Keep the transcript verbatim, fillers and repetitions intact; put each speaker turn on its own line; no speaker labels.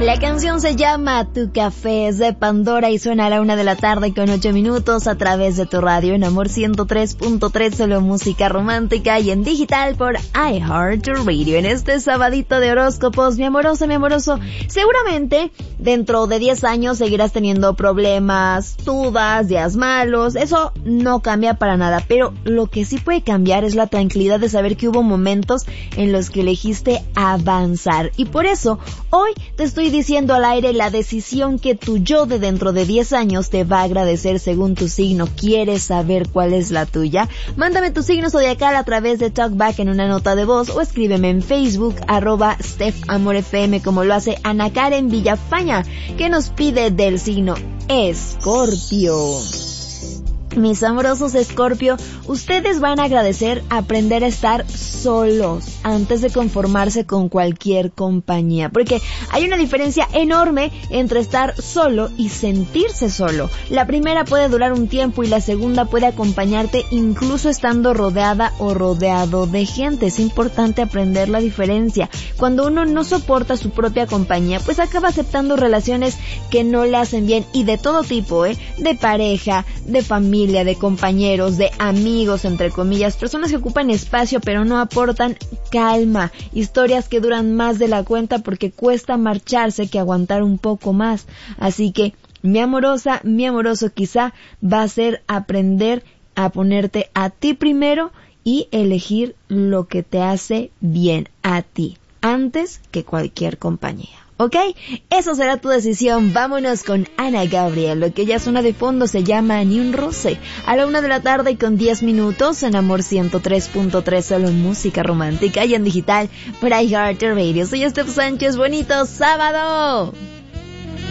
La canción se llama Tu Café, es de Pandora y suena a la una de la tarde con ocho minutos a través de tu radio en Amor ciento tres punto tres, solo música romántica, y en digital por iHeartRadio. En este sabadito de horóscopos, mi amoroso, mi amoroso, seguramente dentro de diez años seguirás teniendo problemas, dudas, días malos, eso no cambia para nada, pero lo que sí puede cambiar es la tranquilidad de saber que hubo momentos en los que elegiste avanzar, y por eso hoy te estoy diciendo al aire la decisión que tu yo de dentro de diez años te va a agradecer según tu signo. ¿Quieres saber cuál es la tuya? Mándame tu signo zodiacal a través de Talkback en una nota de voz o escríbeme en Facebook, arroba StephAmorFM, como lo hace Ana Karen Villafaña, que nos pide del signo Escorpio. Mis amorosos Escorpio, ustedes van a agradecer aprender a estar solos antes de conformarse con cualquier compañía, porque hay una diferencia enorme entre estar solo y sentirse solo. La primera puede durar un tiempo y la segunda puede acompañarte incluso estando rodeada o rodeado de gente. Es importante aprender la diferencia. Cuando uno no soporta su propia compañía, pues acaba aceptando relaciones que no le hacen bien, y de todo tipo, ¿eh? De pareja, de familia, de compañeros, de amigos, entre comillas, personas que ocupan espacio pero no aportan calma, historias que duran más de la cuenta porque cuesta marcharse que aguantar un poco más. Así que, mi amorosa, mi amoroso, quizá va a ser aprender a ponerte a ti primero y elegir lo que te hace bien a ti, antes que cualquier compañía. ¿Ok? Eso será tu decisión. Vámonos con Ana Gabriel. Lo que ya suena de fondo se llama Ni un roce. A la una de la tarde y con diez minutos en Amor ciento tres punto tres, solo música romántica, y en digital por iHeartRadio. Soy Steph Sánchez. Bonito sábado.